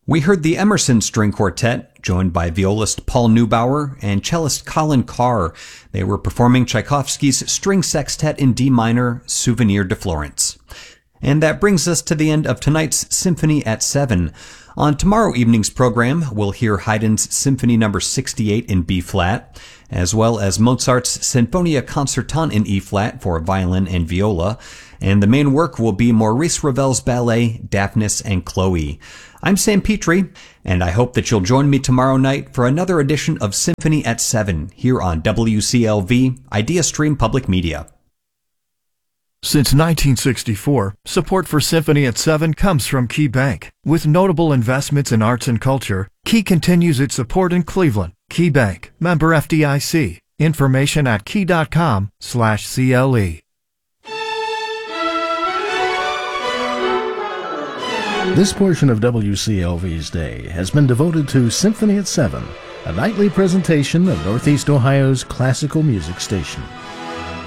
We heard the Emerson String Quartet, joined by violist Paul Neubauer and cellist Colin Carr. They were performing Tchaikovsky's String Sextet in D minor, Souvenir de Florence. And that brings us to the end of tonight's Symphony at 7. On tomorrow evening's program, we'll hear Haydn's Symphony No. 68 in B-flat, as well as Mozart's Sinfonia Concertante in E-flat for violin and viola, and the main work will be Maurice Ravel's ballet, Daphnis and Chloe. I'm Sam Petrie, and I hope that you'll join me tomorrow night for another edition of Symphony at 7 here on WCLV, Idea Stream Public Media. Since 1964, support for Symphony at 7 comes from Key Bank. With notable investments in arts and culture, Key continues its support in Cleveland. Key Bank, member FDIC. Information at key.com/CLE. This portion of WCLV's day has been devoted to Symphony at 7, a nightly presentation of Northeast Ohio's classical music station.